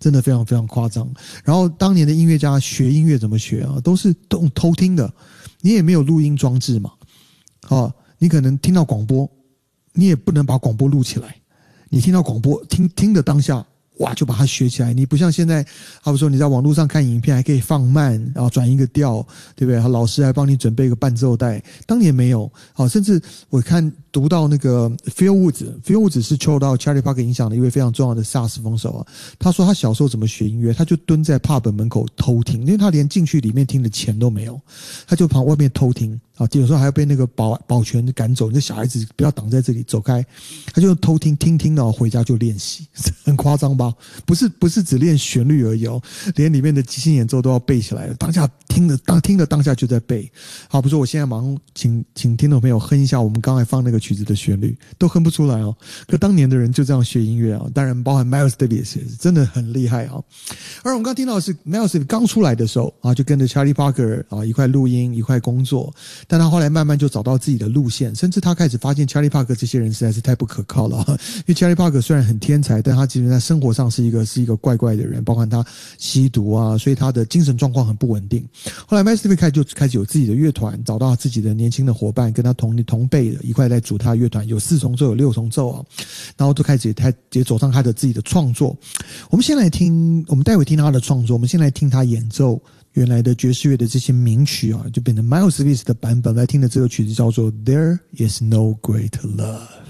真的非常非常夸张。然后当年的音乐家学音乐怎么学啊？都是偷听的，你也没有录音装置嘛，你可能听到广播，你也不能把广播录起来，你听到广播听的当下，哇，就把它学起来。你不像现在，好比说你在网络上看影片，还可以放慢，然后转一个调，对不对？老师还帮你准备一个伴奏带。当年没有，甚至我读到那个 Phil Woods 是受到 Charlie Parker 影响的一位非常重要的萨斯风手啊。他说他小时候怎么学音乐，他就蹲在 pub 门口偷听，因为他连进去里面听的钱都没有，他就旁外面偷听啊，有时候还要被那个保全赶走，你这小孩子不要挡在这里，走开。他就偷听，然后回家就练习，很夸张吧？不是只练旋律而已哦，连里面的即兴演奏都要背起来了。当下听的当下就在背。好，比如说我现在马上请听众朋友哼一下我们刚才放那个曲子的旋律，都哼不出来哦。可当年的人就这样学音乐啊，当然包含 Miles Davis 真的很厉害啊。而我们刚听到的是 Miles Davis 刚出来的时候啊，就跟着 Charlie Parker 啊一块录音一块工作，但他后来慢慢就找到自己的路线，甚至他开始发现 Charlie Parker 这些人实在是太不可靠了啊。因为 Charlie Parker 虽然很天才，但他其实在生活上是一个怪怪的人，包括他吸毒啊，所以他的精神状况很不稳定。后来 Miles Davis 就开始有自己的乐团，找到自己的年轻的伙伴，跟他同辈的一块来组他的乐团，有4重奏有6重奏啊，然后都开始也走上他的自己的创作。我们待会听他的创作，我们先来听他演奏原来的爵士乐的这些名曲啊，就变成 Miles Davis 的版本。来听的这个曲子叫做 There Is No Greater Love。